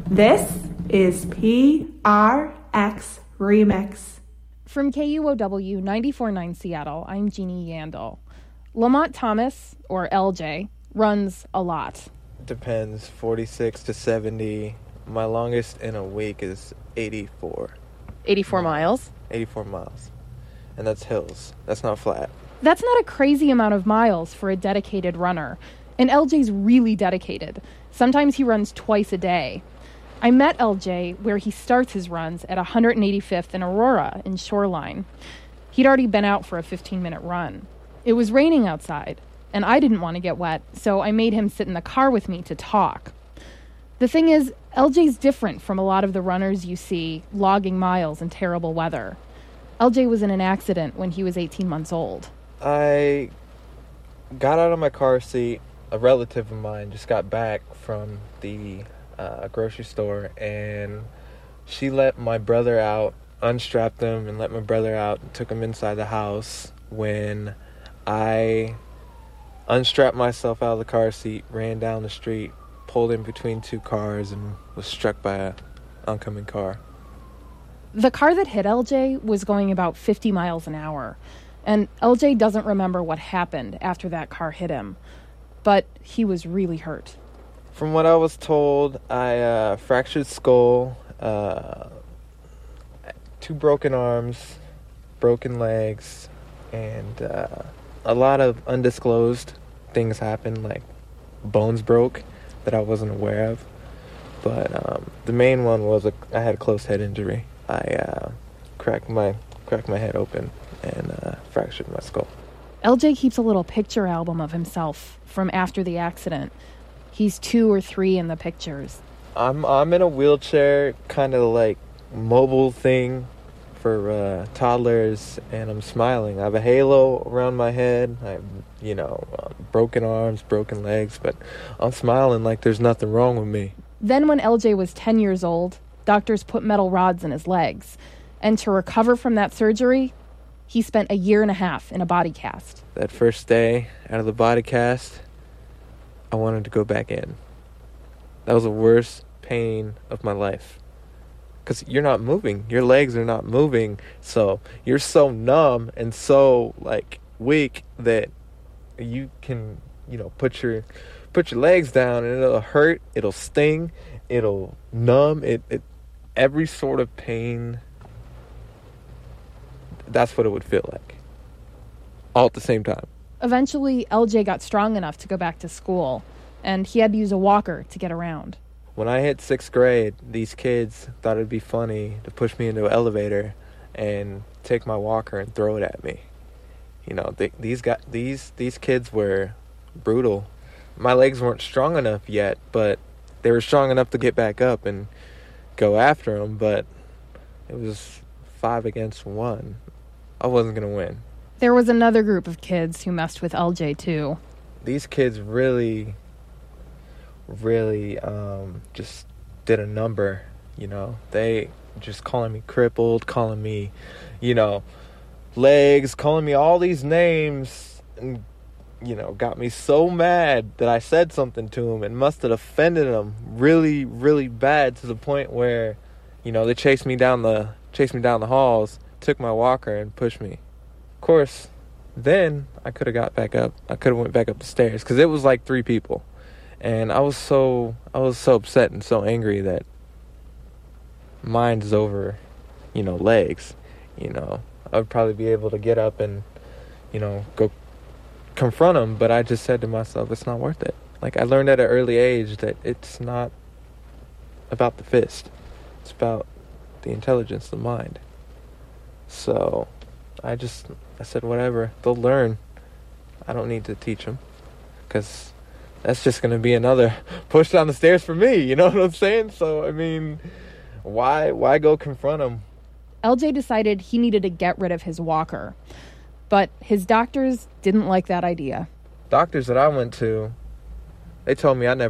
This is PRX Remix. From KUOW 94.9 Seattle, I'm Jeannie Yandel. Lamont Thomas, or LJ, runs a lot. Depends, 46 to 70. My longest in a week is 84. 84 miles? 84 miles. And that's hills. That's not flat. That's not a crazy amount of miles for a dedicated runner. And LJ's really dedicated. Sometimes he runs twice a day. I met LJ where he starts his runs at 185th and Aurora in Shoreline. He'd already been out for a 15-minute run. It was raining outside, and I didn't want to get wet, so I made him sit in the car with me to talk. The thing is, LJ's different from a lot of the runners you see logging miles in terrible weather. LJ was in an accident when he was 18 months old. I got out of my car seat. A relative of mine just got back from the grocery store, and she let my brother out, unstrapped him, and let my brother out and took him inside the house. When I unstrapped myself out of the car seat, ran down the street, pulled in between two cars, and was struck by an oncoming car. The car that hit LJ was going about 50 miles an hour, and LJ doesn't remember what happened after that car hit him, but he was really hurt. From what I was told, I fractured skull, 2 broken arms, broken legs, and a lot of undisclosed things happened, like bones broke that I wasn't aware of. But the main one was I had a close head injury. I cracked my head open and fractured my skull. LJ keeps a little picture album of himself from after the accident. He's 2 or 3 in the pictures. I'm in a wheelchair, kind of like mobile thing for toddlers, and I'm smiling. I have a halo around my head. I have, broken arms, broken legs, but I'm smiling like there's nothing wrong with me. Then when LJ was 10 years old, doctors put metal rods in his legs. And to recover from that surgery, he spent 1.5 years in a body cast. That first day out of the body cast, I wanted to go back in. That was the worst pain of my life. Because you're not moving. Your legs are not moving. So you're so numb and so, weak that you can, put your legs down and it'll hurt. It'll sting. It'll numb. It every sort of pain. That's what it would feel like. All at the same time. Eventually, LJ got strong enough to go back to school, and he had to use a walker to get around. When I hit 6th grade, these kids thought it'd be funny to push me into an elevator and take my walker and throw it at me. These kids were brutal. My legs weren't strong enough yet, but they were strong enough to get back up and go after them, but it was 5 against 1. I wasn't going to win. There was another group of kids who messed with LJ, too. These kids really just did a number, They just calling me crippled, calling me, legs, calling me all these names, and, got me so mad that I said something to them and must have offended them really, really bad to the point where, they chased me down the halls, took my walker and pushed me. Of course, then I could have got back up. I could have went back up the stairs because it was like 3 people. And I was so upset and so angry that mine's over, legs. I would probably be able to get up and, go confront them. But I just said to myself, it's not worth it. I learned at an early age that it's not about the fist. It's about the intelligence, the mind. So I said, whatever, they'll learn. I don't need to teach them because that's just going to be another push down the stairs for me. You know what I'm saying? So, why go confront them? LJ decided he needed to get rid of his walker, but his doctors didn't like that idea. Doctors that I went to, they told me I never